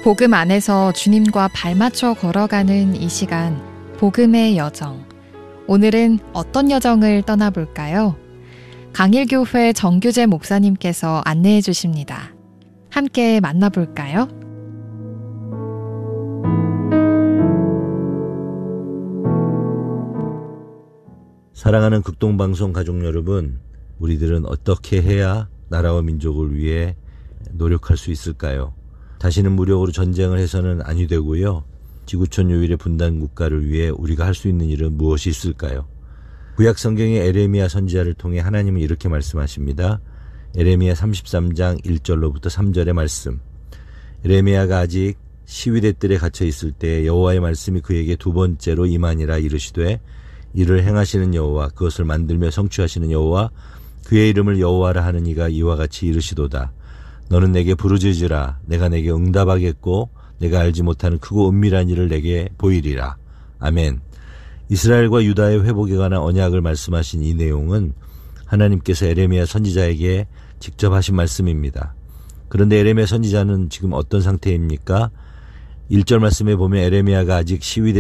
복음 안에서 주님과 발맞춰 걸어가는 이 시간, 복음의 여정. 오늘은 어떤 여정을 떠나볼까요? 강일교회 정규재 목사님께서 안내해 주십니다. 함께 만나볼까요? 사랑하는 극동방송 가족 여러분, 우리들은 어떻게 해야 나라와 민족을 위해 노력할 수 있을까요? 다시는 무력으로 전쟁을 해서는 아니 되고요. 지구촌 유일의 분단 국가를 위해 우리가 할 수 있는 일은 무엇이 있을까요? 구약 성경의 에레미야 선지자를 통해 하나님은 이렇게 말씀하십니다. 에레미야 33장 1절로부터 3절의 말씀. 에레미야가 아직 시위대 뜰에 갇혀 있을 때 여호와의 말씀이 그에게 두 번째로 임하니라 이르시되 이를 행하시는 여호와, 그것을 만들며 성취하시는 여호와, 그의 이름을 여호와라 하는 이가 이와 같이 이르시도다. 너는 내게 부르짖으라. 내가 내게 응답하겠고 내가 알지 못하는 크고 은밀한 일을 내게 보이리라. 아멘. 이스라엘과 유다의 회복에 관한 언약을 말씀하신 이 내용은 하나님께서 에레미야 선지자에게 직접 하신 말씀입니다. 그런데 에레미야 선지자는 지금 어떤 상태입니까? 1절 말씀에 보면 에레미야가 아직 시위대